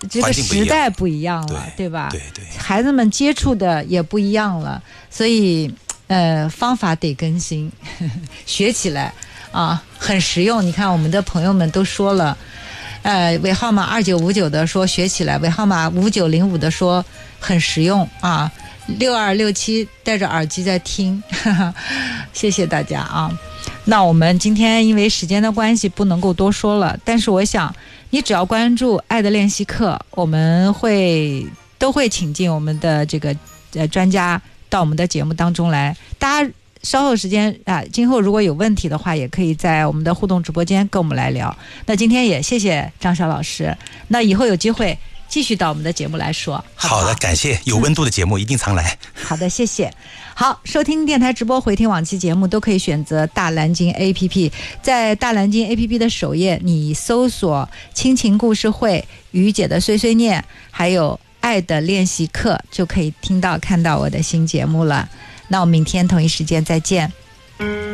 这个时代不一样了，对吧？ 对对， 孩子们接触的也不一样了，所以方法得更新，学起来啊很实用。你看我们的朋友们都说了，尾号码2959的说学起来，尾号码5905的说很实用啊。6267戴着耳机在听，谢谢大家啊。那我们今天因为时间的关系不能够多说了，但是我想你只要关注爱的练习课，我们都会请进我们的这个专家到我们的节目当中来。大家稍后时间啊，今后如果有问题的话，也可以在我们的互动直播间跟我们来聊。那今天也谢谢张晓老师，那以后有机会继续到我们的节目来说。 好的，感谢，有温度的节目一定常来。 好的，谢谢。好，收听电台直播回听往期节目都可以选择大蓝鲸 APP， 在大蓝鲸 APP 的首页你搜索亲情故事会、于姐的碎碎念还有爱的练习课，就可以看到我的新节目了。那我们明天同一时间再见。